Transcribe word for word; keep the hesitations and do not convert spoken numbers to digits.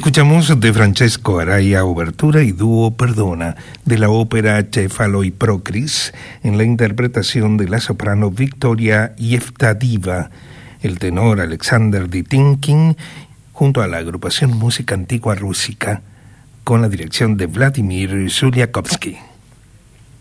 Escuchamos de Francesco Araya Obertura y dúo Perdona de la ópera Cefalo y Procris en la interpretación de la soprano Victoria Yevtadieva, el tenor Alexander Ditinkin junto a la agrupación Música Antigua Rúsica con la dirección de Vladimir Zuliakovsky.